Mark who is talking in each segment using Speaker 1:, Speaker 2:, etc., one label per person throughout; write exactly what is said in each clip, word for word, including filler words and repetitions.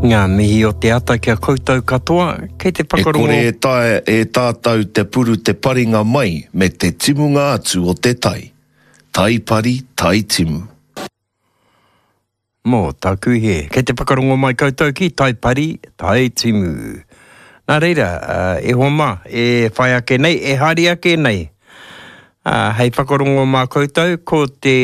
Speaker 1: Ngā mihi o te ata kia koutou katoa, kei te whakarongo.
Speaker 2: E kore e, tae, e tātou te puru te paringa mai me te timunga atu o te tai. Tai pari, tai timu.
Speaker 1: Mō taku he. Kei te whakarongo mai koutou ki tai pari, tai timu. Nā reira, uh, e homa, e whai ake nei, e hari ake nei. Uh, hei whakarongo mā koutou ko te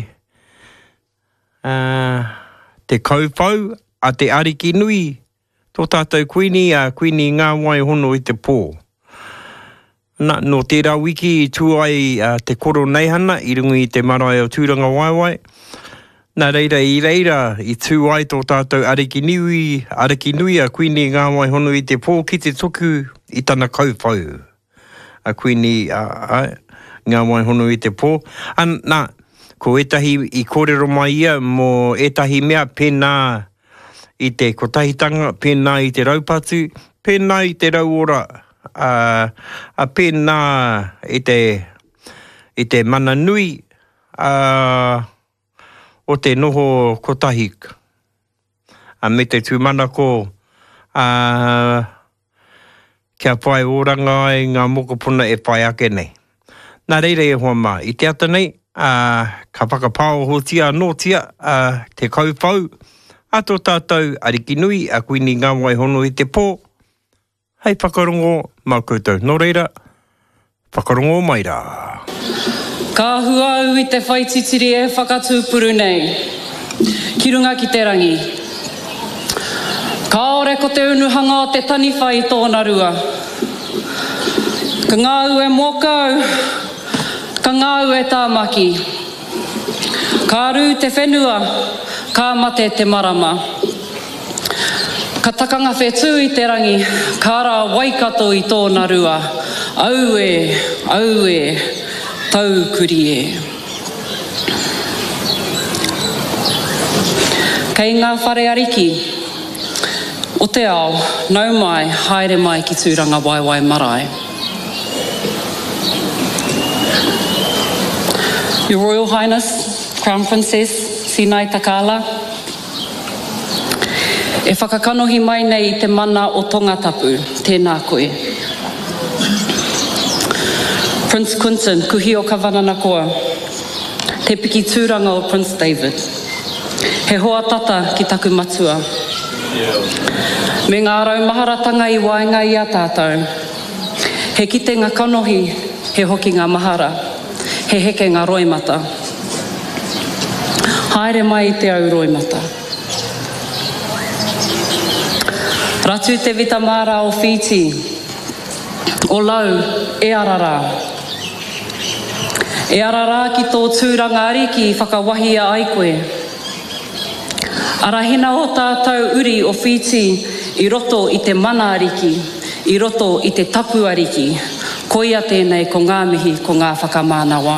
Speaker 1: uh, te kaupau a te ariki nui tō tātou kuini a kuini ngā wai hono i te pō. Nā, no tērā wiki i tū ai uh, te koro neihana i rungu i te marae o tūranga waiwai. Nā reira i reira i tū ai tō tātou ariki nui, ariki nui a kuini ngā wai hono i te pō ki te tuku i tana kaupau. A kuini uh, uh, ngā wai hono i te pō. An, nā, ko etahi i kōrero mai ia mō etahi mea pēnā i te kotahitanga, pēnā i te raupatu, pēnā i te rauora, uh, a pēnā i te, i te mana nui, uh, o te noho kotahik. A me te tūmana ko, uh, kia pai oranga ai ngā mokopuna e pai ake nei. Nā reira e hoa mā, i te ata nei, uh, ka whakapāo hotia notia, uh, te kaupau, a tō tātou ariki nui, a kuini ngā wai hono i te pō. Hei whakarongo, mā koutou. Nō reira, whakarongo mai rā.
Speaker 3: Ka hua au i te whaititiri e whakatūpuru nei. Ki runga ki te rangi. Ka ore ko te unuhanga o te taniwhai i tōna rua. Ka ngāu e mokau, ka ngāu e tāmaki. Ka rū te whenua, ka mate te marama. Ka takanga whetū i te rangi, ka rā waikato i tōna rua. Au e, au e, tau kuri e. Kei ngā whare ariki, o te ao, nau mai, haere mai ki tūranga waiwai marae. Your Royal Highness, Crown Princess Sinai Takala, e whakakanohi mai nei te mana o tongatapu, tēnā koe. Prince Quinton, kuhi o ka wanana koa, te piki tūranga o Prince David. He hoa tata ki taku matua. Me ngā raumaharatanga i waenga i a tātou. He kite ngā kanohi, he hoki ngā mahara, he heke ngā roimata. Haere mai i te au roimata. Ratu te vitamara o Fiji, o lau e arara. E arara ki tō tūranga ariki i whakawahi a ai koe. Arahina o tātou uri o Fiji i roto i te mana ariki, i roto i te tapu ariki, koia tēnei ko ngā mihi ko ngā whakamānawa.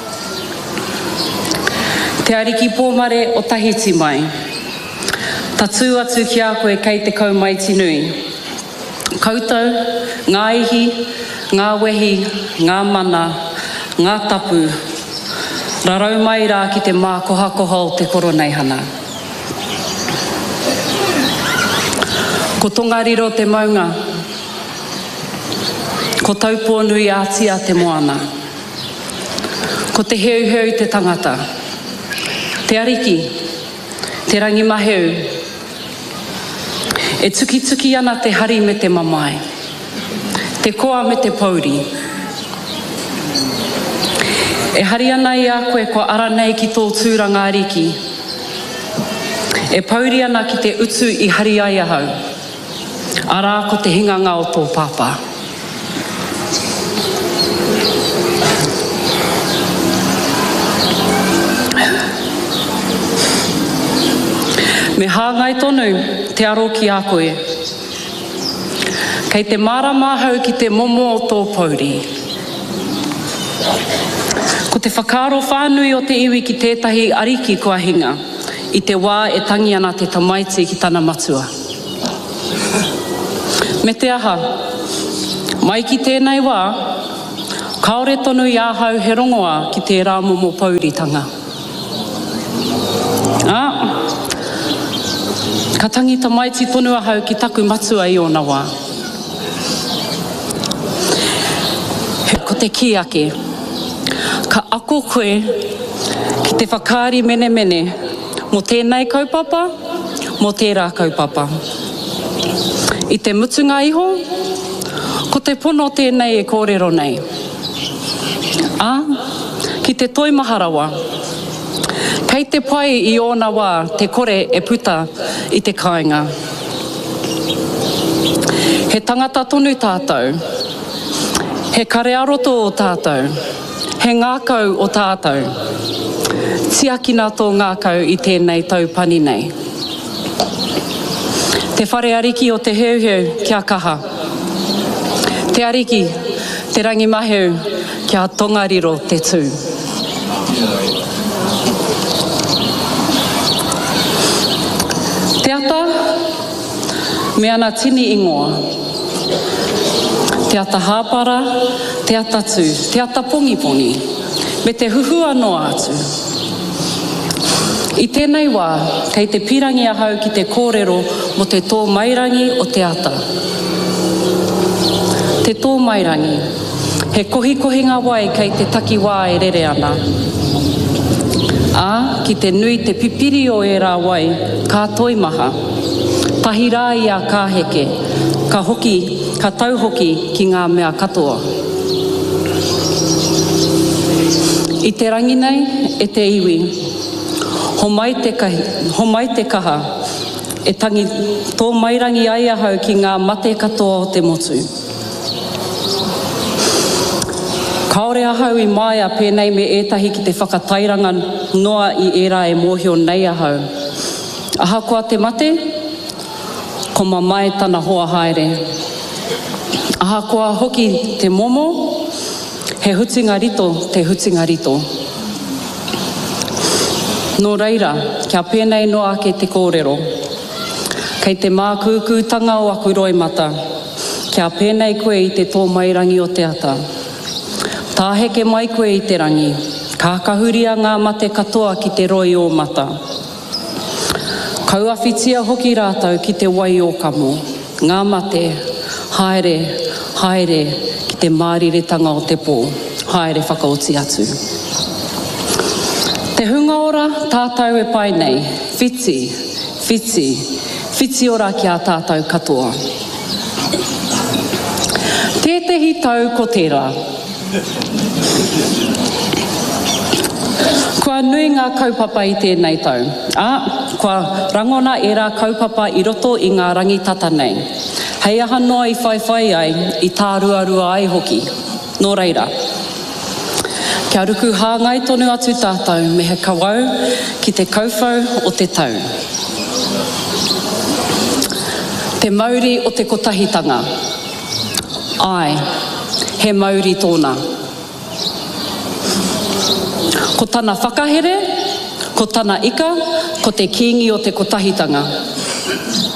Speaker 3: Te ariki pōmare o Tahiti mai, ta tū atu ki a koe kei te kaumaiti nui. Koutou, ngā ihi, ngā wehi, ngā mana, ngā tapu, rarau mai rā ki te mā koha koha o te koroneihana. Ko tongariro te maunga, ko taupua nui ātia te moana, ko te heu heu te tangata, te ariki, te rangi maheu, e tuki tuki ana te hari me te mamai, te koa me te pauri. E hari ana i a koe ko ara nei ki tō tūranga ariki, e pauri ana ki te utu i hari ai ahau, ara ko te hinganga o tō pāpā. Me hāngai tonu te aro ki a koe. Kei te marama hau ki te momo o tō pauri. Ko te whakaro whānui o te iwi ki tētahi ariki kua hinga, i te wā e tangi ana te tamaiti ki tana matua. Me te aha, mai ki tēnei wā, kaore tonu i āhau he rongoa ki te rā momo pauritanga. Ah, Ka tangita maiti tonu ahau ki taku matua i ona wā. Ko te ki ake, ka ako koe ki te whakaari mene mene mo tēnei kaupapa, mo tērā kaupapa. I te mutunga iho, ko te pono tēnei e kōrero nei. Ā, ki te toimaharawa, kei te pai i ōna wā te kore e puta i te kāinga. He tangata tonu tātou, he karearoto o tātou, he ngākau o tātou, tiakina tō ngākau i tēnei taupani nei. Te whare ariki o te heuheu kia kaha. Te ariki, te rangi maheu kia tongariro te tū. Te ata, me ana tini ingoa. Te ata hāpara, te ata tū, te ata pongiponi, me te huhua noa atu. I tēnei wā, kei te pirangi ahau ki te kōrero mo te tō mairangi o te ata. Te tō mairangi, he kohi-kohinga wai kei te taki wā e rere ana. Ā, ki te nui te pipiri o e rā wai, ka toimaha. Tahi rā i a kāheke, ka hoki, ka tauhoki ki ngā mea katoa. I te rangi nei, e te iwi, ho mai te, kahi, ho mai te kaha, e tangi tō mairangi ai ahau ki ngā mate katoa o te motu. Kaore ahau i maia pēnei me ētahi ki te whakatairanga noa i era e mōhio nei ahau. Ahakoa te mate, ko ma mai tana hoa haere. Ahakoa hoki te momo, he hutinga rito, te hutinga rito. Nō reira, kia pēnei noa ke te kōrero. Kei te mākūkūtanga o aku roimata, kia pēnei koe i te tō mairangi o te ata. Tāheke mai koe i te rangi, kākahuria ngā mate katoa ki te roi o mata. Kauawhitia hoki rātau ki te wai o kamo, ngā mate, haere, haere, ki te māriretanga o te pō, haere whakaoti atu. Te hunga ora tātou e pai nei, whiti, whiti, whiti ora ki a tātou katoa. Tētehi tau ko tērā. Kua nui ngā kaupapa i tēnei tau. Ā, kua rangona e rā kaupapa i roto i ngā rangi tata nei. Hei aha noa i whai whai ai, i tā ruarua ai hoki. Nō reira. Kia ruku hāngai tonu atu tātou me he kawau ki te kauwhau o te tau. Te mauri o te kotahitanga. Ai, he mauri tōna. Ko tana whakahere, ko tana ika, ko te kingi o te kotahitanga.